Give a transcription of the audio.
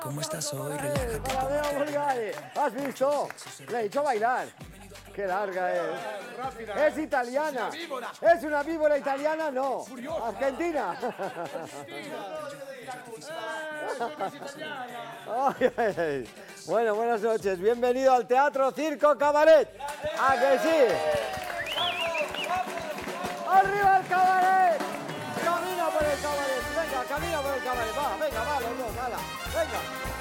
¿Cómo estás hoy? Relájate. Maradeo Bulgari. ¿Has visto? Le he dicho bailar. Qué larga es. Es italiana. ¿Es una víbora italiana? No. Argentina. Ay, ay, ay. Bueno, buenas noches. Bienvenido al Teatro Circo Cabaret. ¿A que sí? ¡Arriba el cabaret! Camina por el cabaret. Venga, camina por el cabaret. Va, venga, va, los dos, hala. Venga.